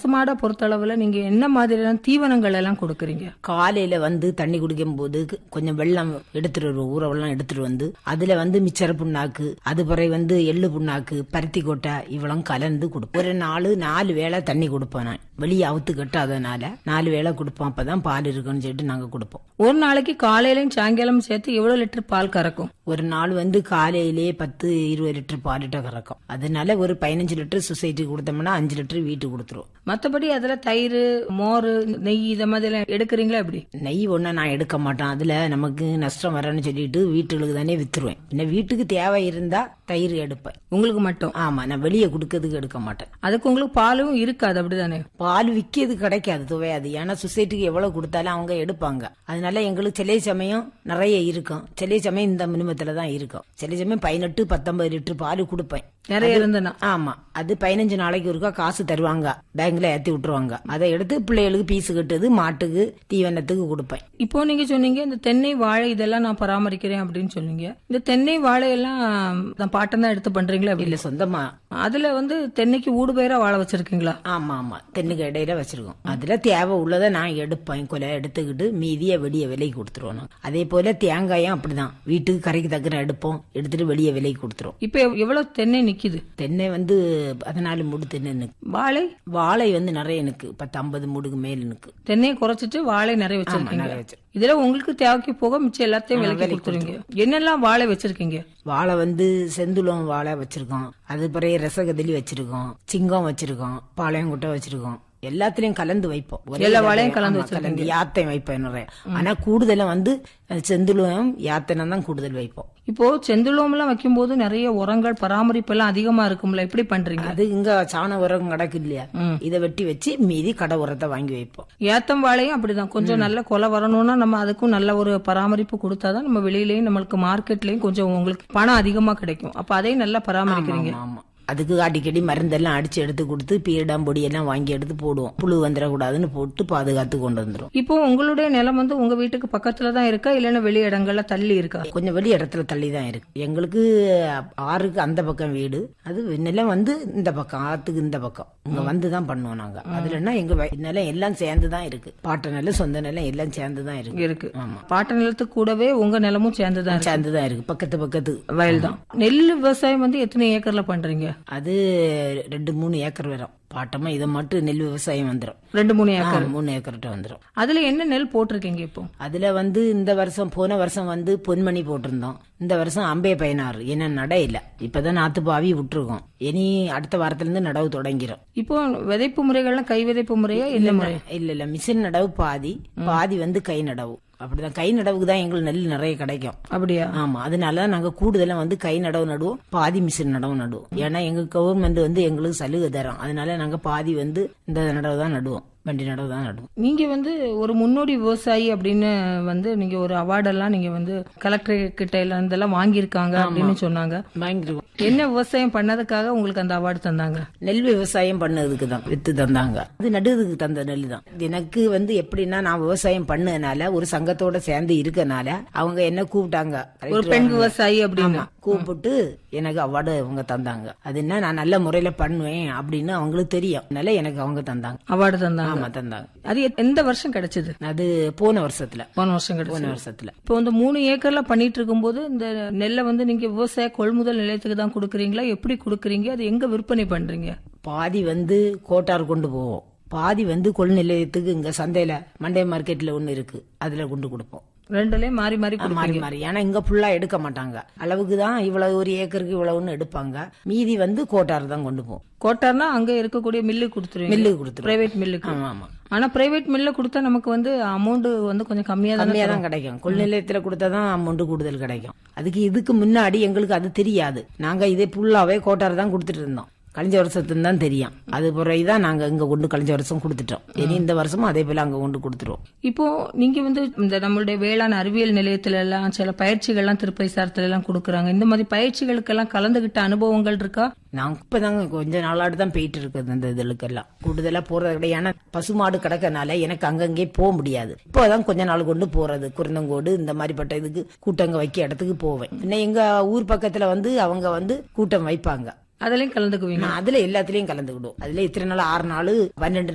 பசுமாடை பொறுத்தளவுல நீங்க என்ன மாதிரியான தீவனங்கள் எல்லாம் கொடுக்கறீங்க? காலையில வந்து தண்ணி குடிக்கும் போது கொஞ்சம் வெள்ளம் எடுத்துட்டு வருவோம், ஊறவெல்லாம் எடுத்துட்டு வந்து அதுல வந்து மிச்சர புண்ணாக்கு, அது பிறகு வந்து எள்ளு புண்ணாக்கு, பருத்தி கொட்டை இவ்வளவு கலந்து கொடுப்போம். ஒரு 4 வேளை தண்ணி கொடுப்போம். நான் வெளியே அவுத்து கட்டாதனால 4 வேளை கொடுப்போம். அப்பதான் பால் இருக்குன்னு சொல்லிட்டு நாங்க கொடுப்போம். ஒரு நாளைக்கு காலையிலயும் சாயங்காலம் சேர்த்து எவ்வளவு லிட்டர் பால் கறக்கும்? ஒரு நாள் வந்து காலையிலே 10-20 லிட்டர் பாலிட்ட கறக்கும். அதனால ஒரு 15 லிட்டர் சொசைட்டி கொடுத்தோம்னா 5 லிட்டர் வீட்டுக்கு கொடுத்துருவோம். மத்தபடி அதுல தயிர், மோர், நெய் இத மாதிரி எல்லாம் எடுக்கிறீங்களா? எப்படி? நெய் ஒண்ணு நான் எடுக்க மாட்டேன். அதுல நமக்கு நஷ்டம் வரன்னு சொல்லிட்டு வீட்டுக்கு தானே வித்துருவேன். பின்ன வீட்டுக்கு தேவை இருந்தா தயிர் எடுப்பேன். உங்களுக்கு மட்டும்? ஆமா, நான் வெளியே கொடுக்கறதுக்கு எடுக்க மாட்டேன். அதுக்கு உங்களுக்கு பாலும் இருக்காது, அப்படிதானே? பால் விக்கிறது கிடைக்காது, துவையாது. ஏன்னா சொசைட்டிக்கு எவ்வளவு கொடுத்தாலும் அவங்க எடுப்பாங்க. அதனால எங்களுக்கு சில சமயம் நிறைய இருக்கும், சில சமயம் இந்த மினிமத்துல தான் இருக்கும். சில சமயம் 18-19 லிட்டர் பால் கொடுப்பேன். நிறைய இருந்தனா? ஆமா, அது 15 நாளைக்கு ஒருக்கா காசு தருவாங்க, பேங்க்ல ஏத்தி விட்டுருவாங்க. அதை எடுத்து பிள்ளைகளுக்கு பீஸ் கட்டுது, மாட்டுக்கு தீவனத்துக்கு கொடுப்பேன். இப்போ நீங்க சொன்னீங்க இந்த தென்னை வாழை இதெல்லாம் நான் பராமரிக்கிறேன் அப்படின்னு சொன்னீங்க. இந்த தென்னை வாழையெல்லாம் நான் பாட்டம் தான் எடுத்து பண்றீங்களா? இல்ல, சொந்தமா. அதுல வந்து தென்னைக்கு ஊடுபயிரா வாழை வச்சிருக்கீங்களா? ஆமா ஆமா, தென்னுக்கு இடையில வச்சிருக்கோம். அதுல தேவை உள்ளதை நான் எடுப்பேன், கொலை எடுத்துக்கிட்டு மீதிய வெளியே விலைக்கு கொடுத்துருவோம். அதே போல தேங்காயும் அப்படிதான், வீட்டுக்கு கரைக்கு தக்கன எடுப்போம், எடுத்துட்டு வெளியே விலைக்கு கொடுத்துருவோம். இப்ப எவ்வளவு தென்னை நிக்குது? தென்னை வந்து 14 மூடு தென்னை நிக்கு. வாழை வந்து நிறைய நிக்கு, 10-50 மூடுக்கு மேல நிக்கு. தென்னையை குறைச்சிட்டு வாழை நிறைய வச்சிருக்கீங்க. இதுல உங்களுக்கு தேவைக்கு போக மிச்சம் எல்லாத்தையும் விலைக்கு கொடுத்துருவீங்க. என்னெல்லாம் வாழை வச்சிருக்கீங்க? வாழை வந்து செந்துளம் வாழை வச்சிருக்கோம், அது பிறகு ரசகதலி வச்சிருக்கோம், சிங்கம் வச்சிருக்கோம், பாளையங்குட்டை வச்சிருக்கோம். எல்லாத்திலையும் கலந்து வைப்போம். எல்லா வாழையும் கலந்து யாத்தையும் வைப்பேன் நிறைய. ஆனா கூடுதல வந்து செந்துளம் யாத்தனம் தான் கூடுதல் வைப்போம். இப்போ செந்துளம் எல்லாம் வைக்கும் போது நிறைய உரங்கள் பராமரிப்பு எல்லாம் அதிகமா இருக்கும்ல, எப்படி பண்றீங்க? அது இங்க சாண உரம் கிடக்கு இல்லையா, இதை வெட்டி வச்சு மீதி கடை உரத்தை வாங்கி வைப்போம். ஏத்தம் வாழையும் அப்படிதான், கொஞ்சம் நல்ல கொலை வரணும்னா நம்ம அதுக்கும் நல்ல ஒரு பராமரிப்பு கொடுத்தாதான் நம்ம வெளியிலயும் நம்மளுக்கு மார்க்கெட்லயும் கொஞ்சம் உங்களுக்கு பணம் அதிகமா கிடைக்கும். அப்ப அதையும் நல்லா பராமரிக்கிறீங்க. ஆமா, அதுக்கு அடிக்கடி மருந்தெல்லாம் அடிச்சு எடுத்து கொடுத்து பீரிடாம் பொடி எல்லாம் வாங்கி எடுத்து போடுவோம். புழு வந்துடக்கூடாதுன்னு போட்டு பாதுகாத்து கொண்டு வந்துடும். இப்போ உங்களுடைய நிலம் வந்து உங்க வீட்டுக்கு பக்கத்துல தான் இருக்கா, இல்லன்னா வெளி இடங்கள்ல தள்ளி இருக்கா? கொஞ்சம் வெளி இடத்துல தள்ளி தான் இருக்கு. எங்களுக்கு ஆறுக்கு அந்த பக்கம் வீடு, அது நிலம் வந்து இந்த பக்கம், ஆத்துக்கு இந்த பக்கம். இங்க வந்துதான் பண்ணுவோம் நாங்க. அதுலன்னா எங்க நிலம் எல்லாம் சேர்ந்துதான் இருக்கு. பாட்ட நிலம், சொந்த நிலம் எல்லாம் சேர்ந்துதான் இருக்கு. ஆமா, பாட்ட நிலத்துக்கு கூடவே உங்க நிலமும் சேர்ந்துதான் இருக்கு. பக்கத்து வயல் தான். நெல் விவசாயம் வந்து எத்தனை ஏக்கர்ல பண்றீங்க? அது 2-3 ஏக்கர் வரும். பாட்டமா இதை மட்டும் நெல் விவசாயம் வந்துடும். 2-3 ஏக்கர், 3 ஏக்கர்கிட்ட வந்துடும். அதுல என்ன நெல் போட்டிருக்கீங்க இப்போ? அதுல வந்து இந்த வருஷம், போன வருஷம் வந்து பொன்மணி போட்டிருந்தோம். இந்த வருஷம் அம்பே 16. ஏன்னா நடை இல்ல, இப்பதான் நாத்து பாவி விட்டுருக்கோம். இனி அடுத்த வாரத்துல இருந்து நடவு தொடங்கிடும். இப்போ விதைப்பு முறைகள்லாம் கை விதைப்பு முறையா? இல்ல, மிஷின் நடவு பாதி வந்து கை நடவு. அப்படிதான், கை நடவுக்கு தான் எங்களுக்கு நெல் நிறைய கிடைக்கும். அப்படியா? ஆமா, அதனால நாங்க கூடுதலா வந்து கை நடவு நடுவோம், பாதி மிஷின் நடவு நடுவோம். ஏன்னா எங்க கவர்மெண்ட் வந்து எங்களுக்கு சலுகை தரும். அதனால நாங்க பாதி வந்து இந்த நடவு தான் நடுவோம், வண்டி நடவு தான் நடுவோம். நீங்க வந்து ஒரு முன்னோடி விவசாயி அப்படின்னு வந்து நீங்க ஒரு அவார்டெல்லாம் நீங்க வந்து கலெக்டர் கிட்ட இருந்தெல்லாம் வாங்கியிருக்காங்க அப்படின்னு சொன்னாங்க. வாங்கிருக்கோம். என்ன விவசாயம் பண்ணதுக்காக உங்களுக்கு அந்த அவார்டு தந்தாங்க? நெல் விவசாயம் பண்ணதுக்கு தான் வித்து தந்தாங்க. அது நடுறதுக்கு தந்த நெல் தான். எனக்கு வந்து எப்படின்னா, நான் விவசாயம் பண்ணதுனால ஒரு சங்கத்தோட சேர்ந்து இருக்கனால அவங்க என்ன கூப்பிட்டாங்க, ஒரு பெண் விவசாயி அப்படின்னு கூப்பிட்டு எனக்கு அவார்டு அவங்க தந்தாங்க. அது என்ன, நான் நல்ல முறையில பண்ணுவேன் அப்படின்னு அவங்களுக்கு தெரியும். அதனால எனக்கு அவங்க தந்தாங்க, அவார்டு தந்தாங்க. ஆமா, தந்தாங்க. அது எந்த வருஷம் கிடைச்சது? அது போன வருஷத்துல கிடைச்சது. இப்போ இந்த 3 ஏக்கர்ல பண்ணிட்டு இருக்கும்போது இந்த நெல்லை வந்து நீங்க விவசாய கொள்முதல் நிலையத்துக்கு தான் கொடுக்குறீங்களா, எப்படி கொடுக்குறீங்க? அது எங்க விற்பனை பண்றீங்க? பாதி வந்து கோட்டார் கொண்டு போவோம், பாதி வந்து கொள் நிலையத்துக்கு இங்க சந்தையில மண்டே மார்க்கெட்ல ஒண்ணு இருக்கு, அதுல கொண்டு கொடுப்போம். ரெண்டுலயும் மாறி மாறி. ஏன்னா இங்க ஃபுல்லா எடுக்க மாட்டாங்க. அளவுக்கு தான் இவ்வளவு, ஒரு ஏக்கருக்கு இவ்வளவுன்னு எடுப்பாங்க. மீதி வந்து கோட்டார் தான் கொண்டு போவோம். கோட்டார்னா அங்க இருக்கக்கூடிய மில்லு கொடுத்துருவோம், பிரைவேட் மில்லுக்கு. ஆமா, ஆனா பிரைவேட் மில்ல கொடுத்தா நமக்கு வந்து அமௌண்ட் வந்து கொஞ்சம் கம்மியா தான் கிடைக்கும். கொள் நிலையத்துல கொடுத்தாதான் அமௌண்ட் கூடுதல் கிடைக்கும். அதுக்கு இதுக்கு முன்னாடி எங்களுக்கு அது தெரியாது. நாங்க இதே ஃபுல்லாவே கோட்டார் தான் கொடுத்துட்டு இருந்தோம். கழிஞ்ச வருஷத்துக்கு தான் தெரியும். அது பிறகுதான் நாங்க இங்க கொண்டு கழிஞ்ச வருஷம் கொடுத்துட்டோம். இனி இந்த வருஷமும் அதே போல அங்க கொண்டு கொடுத்துருவோம். இப்போ நீங்க வந்து இந்த நம்மளுடைய வேளாண் அறிவியல் நிலையத்துல எல்லாம் சில பயிற்சிகள்லாம் திருப்பை சாரத்துல எல்லாம் கொடுக்குறாங்க. இந்த மாதிரி பயிற்சிகளுக்கெல்லாம் கலந்துகிட்ட அனுபவங்கள் இருக்கா? நாங்க இப்பதாங்க கொஞ்ச நாளாடு தான் போயிட்டு இருக்குது. அந்த இதுக்கெல்லாம் கூடுதலா போறது கிடையாது. பசுமாடு கிடக்கனால எனக்கு அங்கங்கே போக முடியாது. இப்போதான் கொஞ்ச நாள் கொண்டு போறது, குருந்தங்கோடு இந்த மாதிரிப்பட்ட இதுக்கு கூட்டங்க வைக்க இடத்துக்கு போவேன். இன்னும் எங்க ஊர் பக்கத்துல வந்து அவங்க வந்து கூட்டம் வைப்பாங்க, அதுலயும் கலந்துக்குவீங்க? அதுல எல்லாத்துலயும் கலந்துக்கிடுவோம். அதுல இத்தனை நாள் 6 நாள் 12